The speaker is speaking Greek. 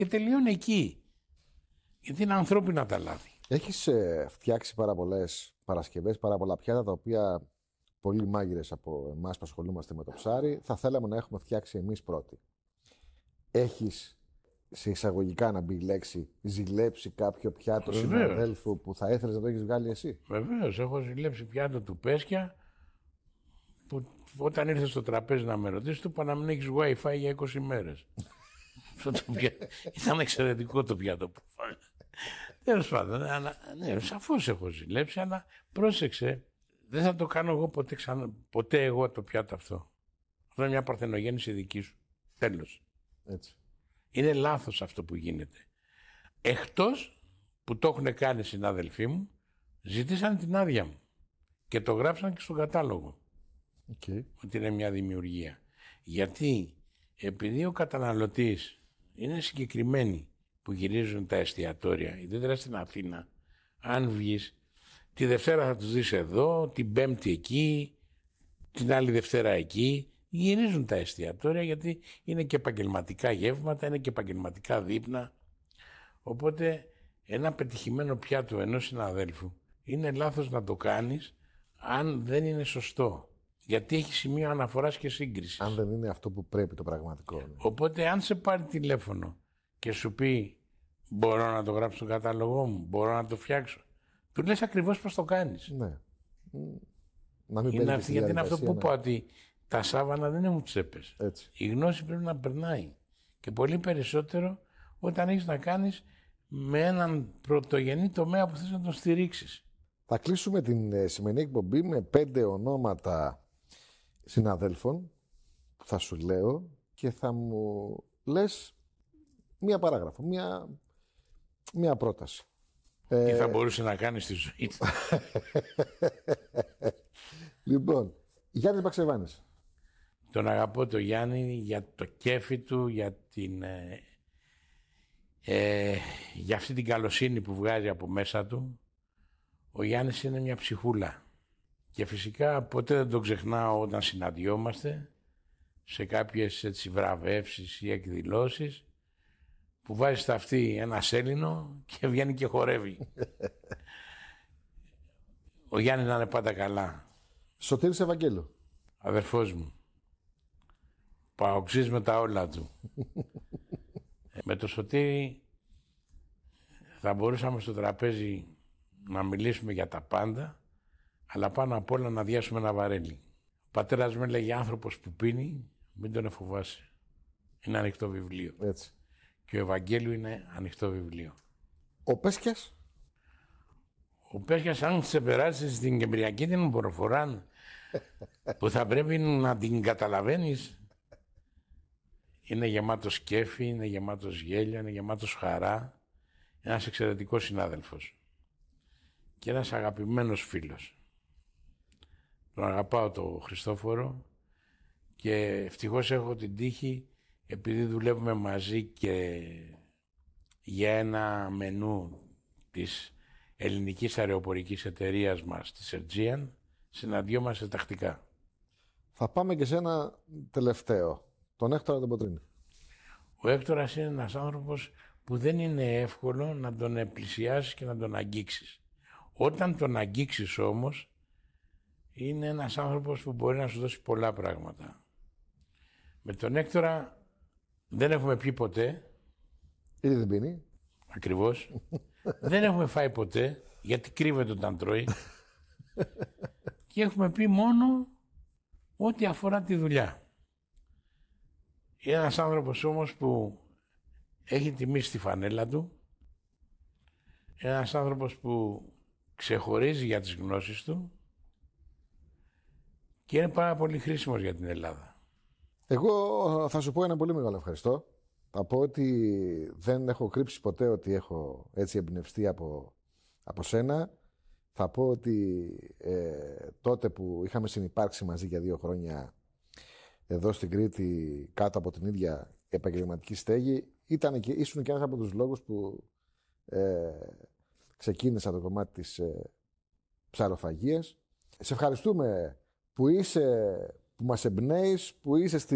Και τελειώνει εκεί. Γιατί είναι ανθρώπινα τα λάθη. Έχεις φτιάξει πάρα πολλές παρασκευές, πάρα πολλά πιάτα τα οποία πολλοί μάγειρες από εμάς που ασχολούμαστε με το ψάρι θα θέλαμε να έχουμε φτιάξει εμείς πρώτοι. Έχεις σε εισαγωγικά να μπει η λέξη ζηλέψει κάποιο πιάτο συναδέλφου που θα ήθελες να το έχεις βγάλει εσύ? Βεβαίως, έχω ζηλέψει πιάτο του Πέσκια που όταν ήρθε στο τραπέζι να με ρωτήσει, του είπα να μην έχεις Wi-Fi για 20 μέρες. Ήταν εξαιρετικό το πιάτο που φάγα. Τέλος πάντων, ναι, σαφώς έχω ζηλέψει, αλλά πρόσεξε, δεν θα το κάνω εγώ ποτέ εγώ το πιάτο αυτό. Αυτό είναι μια παρθενογέννηση δική σου. Τέλος. Έτσι. Είναι λάθος αυτό που γίνεται. Εκτός που το έχουν κάνει συνάδελφοί μου, ζητήσαν την άδεια μου και το γράψαν και στον κατάλογο. Okay. Ότι είναι μια δημιουργία. Γιατί επειδή ο καταναλωτής είναι συγκεκριμένοι που γυρίζουν τα εστιατόρια, ιδιαίτερα στην Αθήνα, αν βγεις, τη Δευτέρα θα τους δεις εδώ, την Πέμπτη εκεί, την άλλη Δευτέρα εκεί, γυρίζουν τα εστιατόρια γιατί είναι και επαγγελματικά γεύματα, είναι και επαγγελματικά δείπνα. Οπότε ένα πετυχημένο πιάτο ενός συναδέλφου είναι λάθος να το κάνεις αν δεν είναι σωστό. Γιατί έχει σημείο αναφοράς και σύγκρισης. Αν δεν είναι αυτό που πρέπει το πραγματικό. Ναι. Οπότε αν σε πάρει τηλέφωνο και σου πει μπορώ να το γράψω στο κατάλογό μου, μπορώ να το φτιάξω, του λες ακριβώς πώς το κάνεις. Ναι. Να μην είναι αυτή, γιατί είναι αυτό που είπα, ότι τα σάβανα δεν έχουν τσέπες. Έτσι. Η γνώση πρέπει να περνάει. Και πολύ περισσότερο όταν έχεις να κάνεις με έναν πρωτογενή τομέα που θες να τον στηρίξεις. Θα κλείσουμε την σημερινή εκπομπή με 5 ονόματα συναδέλφων που θα σου λέω και θα μου λες μία παράγραφο, μία πρόταση. Τι θα μπορούσε να κάνει στη ζωή του. Λοιπόν, Γιάννης Μπαξεβάνης. Τον αγαπώ το Γιάννη για το κέφι του, για αυτή την καλοσύνη που βγάζει από μέσα του. Ο Γιάννης είναι μια ψυχούλα. Και φυσικά ποτέ δεν τον ξεχνάω όταν συναντιόμαστε σε κάποιες έτσι βραβεύσεις ή εκδηλώσεις που βάζει στα αυτή ένα σέλινο και βγαίνει και χορεύει. Ο Γιάννης να είναι πάντα καλά. Σωτήρης Ευαγγέλου. Αδερφός μου. Παοξής με τα όλα του. Με το Σωτήρη θα μπορούσαμε στο τραπέζι να μιλήσουμε για τα πάντα, αλλά πάνω απ' όλα να διάσουμε ένα βαρέλι. Ο πατέρας μου έλεγε άνθρωπος που πίνει, μην τον φοβάσαι. Είναι ανοιχτό βιβλίο. Έτσι. Και ο Ευαγγέλου είναι ανοιχτό βιβλίο. Ο Πέσκιας. Ο Πέσκιας, αν ξεπεράσεις την κεμπριακή την προφορά που θα πρέπει να την καταλαβαίνεις, είναι γεμάτος κέφι, είναι γεμάτος γέλιο, είναι γεμάτος χαρά. Ένας εξαιρετικός συνάδελφος. Και ένας αγαπημένος φίλος. Τον αγαπάω το Χριστόφορο και ευτυχώς έχω την τύχη, επειδή δουλεύουμε μαζί και για ένα μενού της ελληνικής αεροπορικής εταιρείας μας, της Aegean, συναντιόμαστε τακτικά. Θα πάμε και σε ένα τελευταίο. Τον Έκτορα τον Ποτρίνη. Ο Έκτορας είναι ένας άνθρωπος που δεν είναι εύκολο να τον πλησιάσεις και να τον αγγίξεις. Όταν τον αγγίξεις όμως, είναι ένας άνθρωπος που μπορεί να σου δώσει πολλά πράγματα. Με τον Έκτορα δεν έχουμε πει ποτέ. Ήδη δεν πίνει. Ακριβώς. Δεν έχουμε φάει ποτέ, γιατί κρύβεται όταν τρώει. Και έχουμε πει μόνο ό,τι αφορά τη δουλειά. Είναι ένας άνθρωπος όμως που έχει τιμήσει τη φανέλα του. Είναι ένας άνθρωπος που ξεχωρίζει για τις γνώσεις του και είναι πάρα πολύ χρήσιμος για την Ελλάδα. Εγώ θα σου πω ένα πολύ μεγάλο ευχαριστώ. Θα πω ότι δεν έχω κρύψει ποτέ ότι έχω έτσι εμπνευστεί από σένα. Θα πω ότι τότε που είχαμε συνυπάρξει μαζί για 2 χρόνια εδώ στην Κρήτη, κάτω από την ίδια επαγγελματική στέγη, ήσουν και ένας από τους λόγους που ξεκίνησα το κομμάτι της ψαροφαγίας. Σε ευχαριστούμε που μας εμπνέεις, που είσαι